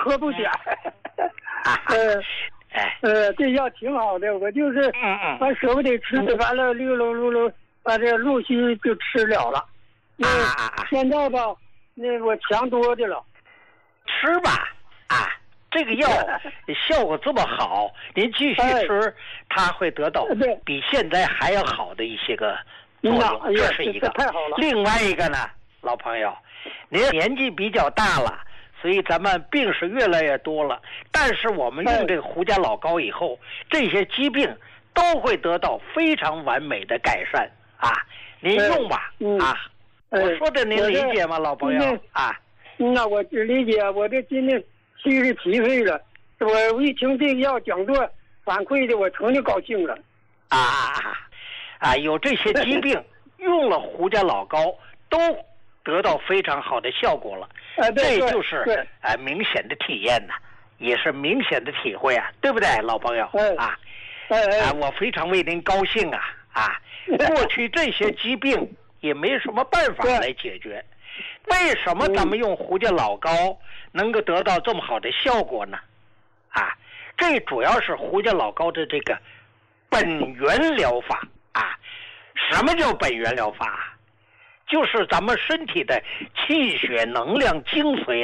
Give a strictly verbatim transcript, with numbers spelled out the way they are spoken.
喝不点。 啊、 呃， 哎， 呃，这药挺好的，我就是嗯嗯， 完舍不得吃，完了溜溜溜溜，把这陆续就吃了了。那啊啊现在吧，那我强多的了。 吃吧，啊，这个药效果这么好，您继续吃，哎、它会得到比现在还要好的一些个作用， 哎、 这是一个。 太好了。 另外一个呢，老朋友，您年纪比较大了。所以咱们病是越来越多了，但是我们用这个胡家老膏以后，这些疾病都会得到非常完美的改善啊！您用吧， 嗯、 啊，我说的您理解吗，老朋友啊？ 那我理解，我这今天虚是疲惫了，我一听这个药讲座反馈的，我成就高兴了。 啊啊啊！有这些疾病，用了胡家老膏都得到非常好的效果了。 啊， 这就是啊、呃、明显的体验呐，也是明显的体会啊，对不对，老朋友？ 哎、 啊， 哎哎啊，我非常为您高兴啊啊！过去这些疾病也没什么办法来解决，为什么咱们用胡家老膏能够得到这么好的效果呢？啊，这主要是胡家老膏的这个本源疗法啊。什么叫本源疗法？就是咱们身体的气血能量精髓